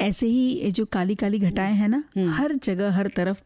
ऐसे ही ये जो काली काली घटाएं हैं ना, हर जगह हर तरफ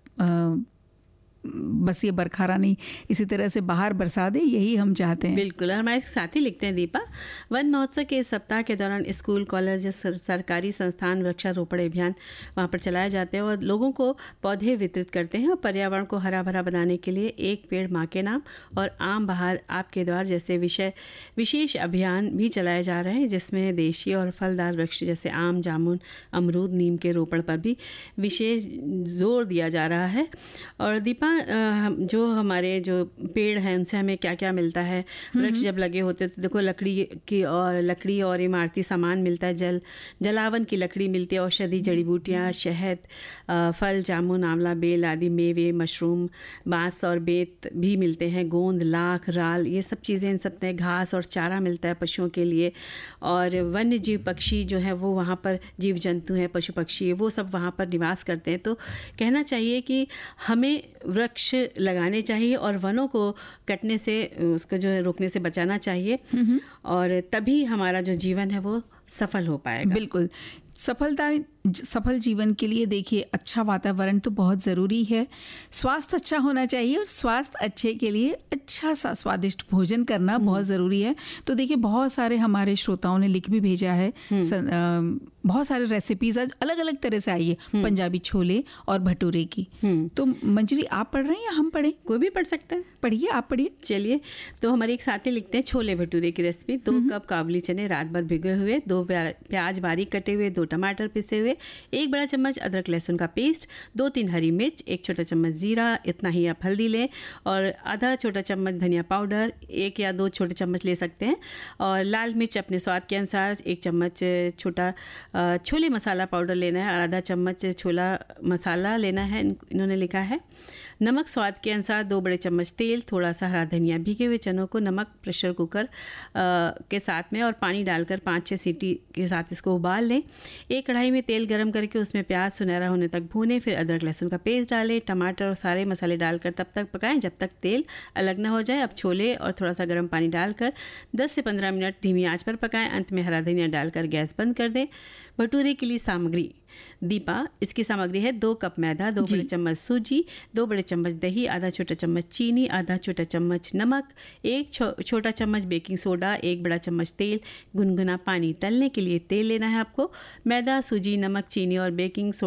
बस ये बरखा रानी इसी तरह से बाहर बरसा दे, यही हम चाहते हैं। बिल्कुल। और हमारे साथी लिखते हैं दीपा, वन महोत्सव के इस सप्ताह के दौरान स्कूल, कॉलेज, सरकारी संस्थान वृक्षारोपण अभियान वहाँ पर चलाए जाते हैं और लोगों को पौधे वितरित करते हैं और पर्यावरण को हरा भरा बनाने के लिए एक पेड़ माँ के नाम और आम बहार आपके द्वार जैसे विशेष अभियान भी चलाए जा रहे हैं, जिसमें देशी और फलदार वृक्ष जैसे आम, जामुन, अमरूद, नीम के रोपण पर भी विशेष जोर दिया जा रहा है। और दीपा, जो हमारे जो पेड़ हैं उनसे हमें क्या क्या मिलता है? वृक्ष जब लगे होते तो देखो लकड़ी और इमारती सामान मिलता है, जलावन की लकड़ी मिलती है, औषधि, जड़ी बूटियाँ, शहद, फल, जामुन, आंवला, बेल आदि मेवे, मशरूम, बांस और बेत भी मिलते हैं, गोंद, लाख, राल, ये सब चीज़ें, इन सब में घास और चारा मिलता है पशुओं के लिए। और वन्य जीव पक्षी जो है वो वहाँ पर जीव जंतु हैं, पशु पक्षी, वो सब वहाँ पर निवास करते हैं। तो कहना चाहिए कि हमें वृक्ष लगाने चाहिए और वनों को कटने से, उसको जो है रोकने से बचाना चाहिए, और तभी हमारा जो जीवन है वो सफल हो पाएगा। बिल्कुल। सफल जीवन के लिए देखिए अच्छा वातावरण तो बहुत ज़रूरी है, स्वास्थ्य अच्छा होना चाहिए और स्वास्थ्य अच्छे के लिए अच्छा सा स्वादिष्ट भोजन करना बहुत ज़रूरी है। तो देखिए बहुत सारे हमारे श्रोताओं ने लिख भी भेजा है, बहुत सारे रेसिपीज आज अलग अलग तरह से आई है, पंजाबी छोले और भटूरे की। तो मंजरी आप पढ़ रहे हैं या हम पढ़ें? कोई भी पढ़ सकता है। पढ़िए, आप पढ़िए। चलिए, तो हमारे एक साथी लिखते हैं छोले भटूरे की रेसिपी। 2 कप काबुली चने रात भर भिगोए हुए, 2 प्याज बारीक कटे हुए, 2 टमाटर पिसे हुए, 1 बड़ा चम्मच अदरक लहसुन का पेस्ट, 2-3 हरी मिर्च, 1 छोटा चम्मच जीरा, इतना ही आप हल्दी लें, और आधा छोटा चम्मच धनिया पाउडर, 1 या 2 छोटे चम्मच ले सकते हैं, और लाल मिर्च अपने स्वाद के अनुसार, 1 चम्मच छोटा छोले मसाला पाउडर लेना है और आधा चम्मच छोला मसाला लेना है, इन्होंने लिखा है। नमक स्वाद के अनुसार, 2 बड़े चम्मच तेल, थोड़ा सा हरा धनिया, भीगे हुए चनों को नमक प्रेशर कुकर के साथ में और पानी डालकर 5-6 सीटी के साथ इसको उबाल लें। एक कढ़ाई में तेल गरम करके उसमें प्याज सुनहरा होने तक भूनें, फिर अदरक लहसुन का पेस्ट डालें, टमाटर और सारे मसाले डालकर तब तक पकाएं जब तक तेल अलग ना हो जाए। अब छोले और थोड़ा सा गर्म पानी डालकर 10 से 15 मिनट धीमी आंच पर पकाएं, अंत में हरा धनिया डालकर गैस बंद कर दें। भटूरे के लिए सामग्री दीपा, इसकी सामग्री है 2 कप मैदा, 2 बड़े चम्मच सूजी, 2 बड़े चम्मच दही, आधा छोटा चम्मच चीनी, आधा छोटा चम्मच नमक, 1 छोटा चम्मच बेकिंग सोडा, 1 बड़ा चम्मच तेल, गुनगुना पानी। तलने के लिए तेल लेना है आपको। मैदा, सूजी, नमक, चीनी और बेकिंग सोडा